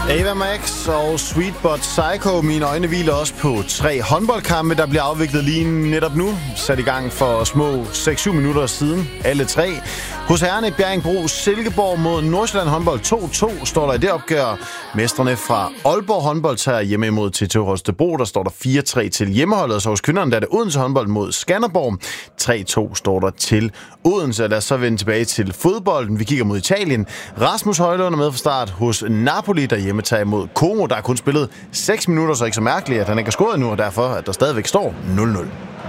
Ava Max og Sweet But Psycho. Mine øjne hviler også på 3 håndboldkampe, der bliver afviklet lige netop nu. Sat i gang for små 6-7 minutter siden. Alle 3. Hos herrerne Bjerringbro Silkeborg mod Nordsjælland håndbold 2-2 står der i det opgør. Mestrene fra Aalborg håndbold tager hjemme imod TTH Holstebro. Der står der 4-3 til hjemmeholdet. Så hos kvinderne der er det Odense håndbold mod Skanderborg. 3-2 står der til Odense. Lad os så vende tilbage til fodbolden. Vi kigger mod Italien. Rasmus Højlund er med fra start hos Napoli, der hjemme tager imod Como. Der er kun spillet 6 minutter, så ikke så mærkeligt, at han ikke har scoret nu, og derfor at der stadigvæk står 0-0.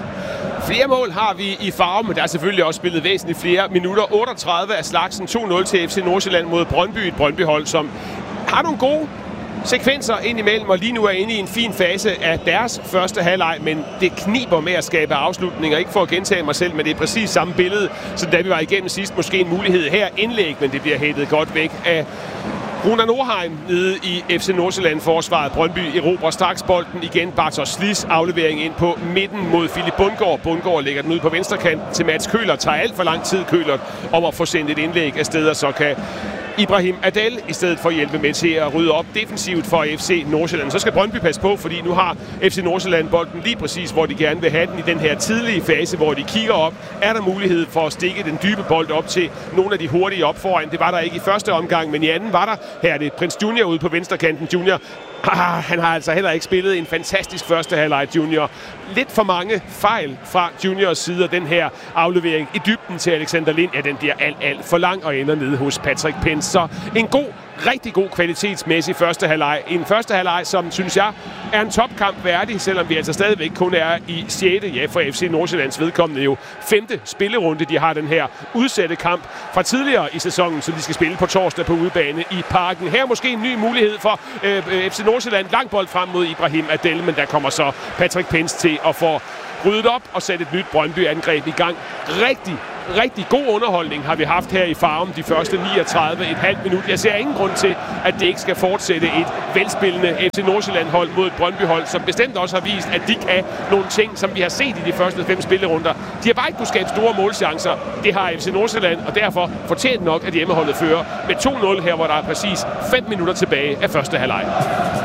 Flere mål har vi i farve, men der er selvfølgelig også spillet væsentligt flere minutter. 38 af slagsen, 2-0 til FC Nordsjælland mod Brøndby. Et Brøndby-hold, som har nogle gode sekvenser indimellem, og lige nu er inde i en fin fase af deres første halvleg, men det kniber med at skabe afslutninger. Ikke for at gentage mig selv, men det er præcis samme billede, som da vi var igennem sidst. Måske en mulighed her indlæg, men det bliver hættet godt væk af Runa Norheim nede i FC Nordsjælland-forsvaret. Brøndby erobrer straks bolden igen. Bartosz Slis aflevering ind på midten mod Philip Bundgaard. Bundgaard lægger den ud på venstrekanten til Mats Køhlert. Tager alt for lang tid Køhlert om at få sendt et indlæg afsted, og så kan Ibrahim Adel i stedet for at hjælpe med til at rydde op defensivt for FC Nordsjælland. Så skal Brøndby passe på, fordi nu har FC Nordsjælland bolden lige præcis, hvor de gerne vil have den i den her tidlige fase, hvor de kigger op. Er der mulighed for at stikke den dybe bold op til nogle af de hurtige op foran? Det var der ikke i første omgang, men i anden var der. Her er det Prins Junior ude på venstrekanten. Junior, han har altså heller ikke spillet en fantastisk første halvleg, Junior. Lidt for mange fejl fra Juniors side af den her aflevering i dybden til Alexander Lind. Ja, den bliver alt for lang og ender nede hos Patrick Pence. Så en rigtig god kvalitetsmæssig første halvleg. En første halvleg, som synes jeg er en topkamp værdig, selvom vi altså stadigvæk kun er i 6. Ja, for FC Nordsjællands vedkommende jo 5. spillerunde. De har den her udsatte kamp fra tidligere i sæsonen, så de skal spille på torsdag på udebane i Parken. Her måske en ny mulighed for FC Nordsjælland. Lang bold frem mod Ibrahim Adel, men der kommer så Patrick Pence til at få ryddet op og sætte et nyt Brøndby-angreb i gang. Rigtig god underholdning har vi haft her i Farum de første 39,5 minutter. Jeg ser ingen grund til, at det ikke skal fortsætte et velspillende FC Nordsjælland-hold mod et Brøndby-hold, som bestemt også har vist, at de kan nogle ting, som vi har set i de første 5 spillerunder. De har bare ikke kunnet skabe store målchancer. Det har FC Nordsjælland, og derfor fortjent nok, at hjemmeholdet fører med 2-0 her, hvor der er præcis 5 minutter tilbage af første halvleg.